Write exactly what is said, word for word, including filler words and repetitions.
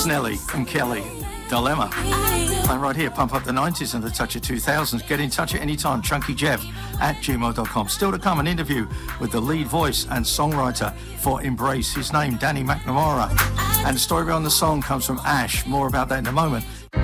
Nelly and Kelly, Dilemma. Playing right here, pump up the nineties and the touch of two thousands. Get in touch at any time, chunkyjeff at gmail dot com. Still to come, an interview with the lead voice and songwriter for Embrace. His name, Danny McNamara. And the story behind the song comes from Ash. More about that in a moment.